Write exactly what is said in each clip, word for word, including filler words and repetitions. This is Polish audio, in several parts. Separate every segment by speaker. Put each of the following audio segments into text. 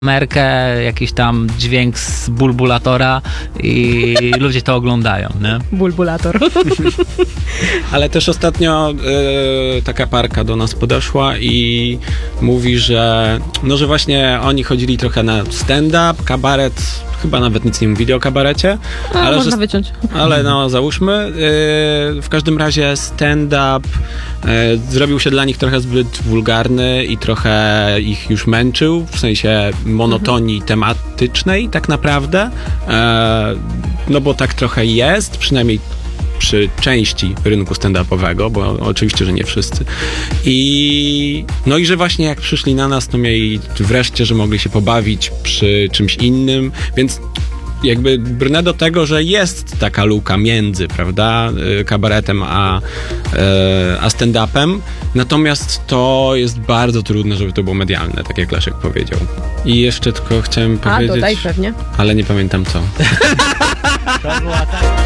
Speaker 1: Merkę, jakiś tam dźwięk z bulbulatora i ludzie to oglądają, nie?
Speaker 2: Bulbulator.
Speaker 3: Ale też ostatnio y, taka parka do nas podeszła i mówi, że no, że właśnie oni chodzili trochę na stand-up, kabaret, chyba nawet nic nie mówili o kabarecie.
Speaker 2: A,
Speaker 3: ale
Speaker 2: można
Speaker 3: że,
Speaker 2: wyciąć.
Speaker 3: Ale no, załóżmy. Y, w każdym razie stand-up y, zrobił się dla nich trochę zbyt wulgarny i trochę ich już męczył, w sensie monotonii mhm. tematycznej tak naprawdę. E, no bo tak trochę jest, przynajmniej przy części rynku stand-upowego, bo oczywiście, że nie wszyscy. I no i że właśnie jak przyszli na nas, to mieli wreszcie, że mogli się pobawić przy czymś innym, więc jakby brnę do tego, że jest taka luka między, prawda, kabaretem a, a stand-upem, natomiast to jest bardzo trudne, żeby to było medialne, tak jak Leszek powiedział. I jeszcze tylko chciałem
Speaker 2: a,
Speaker 3: powiedzieć...
Speaker 2: dodaj pewnie.
Speaker 3: Ale nie pamiętam co.
Speaker 1: To była tak.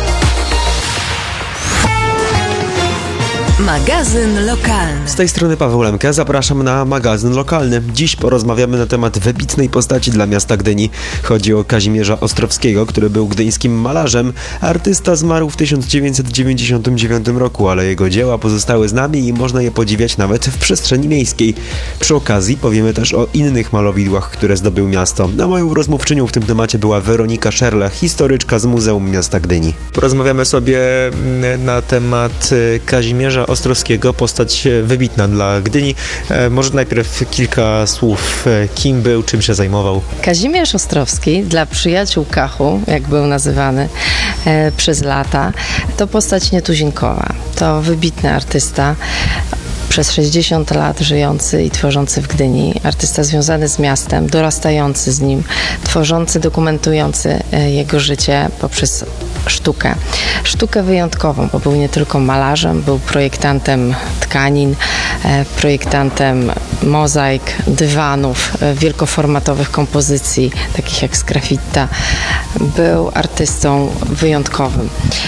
Speaker 4: Magazyn lokalny.
Speaker 5: Z tej strony Paweł Lemke, zapraszam na magazyn lokalny. Dziś porozmawiamy na temat wybitnej postaci dla miasta Gdyni. Chodzi o Kazimierza Ostrowskiego, który był gdyńskim malarzem. Artysta zmarł w tysiąc dziewięćset dziewięćdziesiątym dziewiątym roku, ale jego dzieła pozostały z nami i można je podziwiać nawet w przestrzeni miejskiej. Przy okazji powiemy też o innych malowidłach, które zdobył miasto. A moją rozmówczynią w tym temacie była Weronika Szerle, historyczka z Muzeum Miasta Gdyni. Porozmawiamy sobie na temat Kazimierza Ostrowskiego, postać wybitna dla Gdyni. E, może najpierw kilka słów, kim był, czym się zajmował.
Speaker 6: Kazimierz Ostrowski, dla przyjaciół Kachu, jak był nazywany e, przez lata, to postać nietuzinkowa. To wybitny artysta, przez sześćdziesiąt lat żyjący i tworzący w Gdyni, artysta związany z miastem, dorastający z nim, tworzący, dokumentujący jego życie poprzez sztukę. Sztukę wyjątkową, bo był nie tylko malarzem, był projektantem tkanin, projektantem mozaik, dywanów, wielkoformatowych kompozycji, takich jak Sgrafitta. Był artystą wyjątkowym.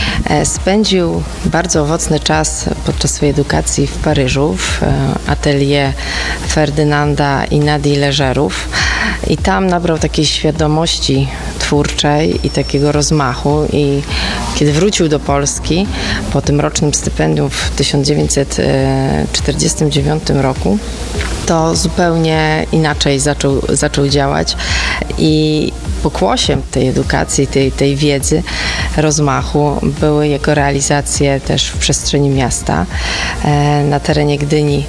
Speaker 6: Spędził bardzo owocny czas podczas swojej edukacji w Paryżu, w atelier Ferdynanda i Nadii Leżerów i tam nabrał takiej świadomości twórczej i takiego rozmachu i kiedy wrócił do Polski po tym rocznym stypendium w tysiąc dziewięćset czterdziestym dziewiątym roku, to zupełnie inaczej zaczął, zaczął działać i pokłosiem tej edukacji, tej, tej wiedzy, rozmachu były jego realizacje też w przestrzeni miasta. Na terenie Gdyni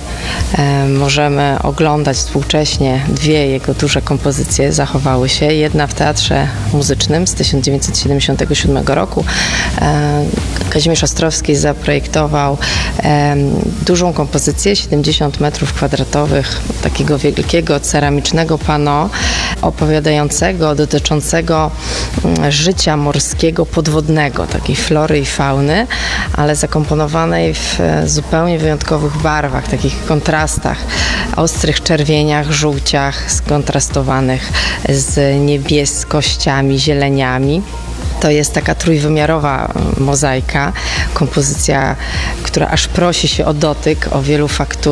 Speaker 6: możemy oglądać współcześnie dwie jego duże kompozycje, zachowały się. Jedna w Teatrze Muzycznym z tysiąc dziewięćset siedemdziesiątego siódmego roku. Kazimierz Ostrowski zaprojektował dużą kompozycję, siedemdziesiąt metrów kwadratowych, takiego wielkiego ceramicznego pano opowiadającego, dotyczącego życia morskiego, podwodnego, takiej flory i fauny, ale zakomponowanej w zupełnie wyjątkowych barwach, takich kontrastach, ostrych czerwieniach, żółciach, skontrastowanych z niebieskościami, zieleniami. To jest taka trójwymiarowa mozaika, kompozycja, która aż prosi się o dotyk, o wielu fakturach.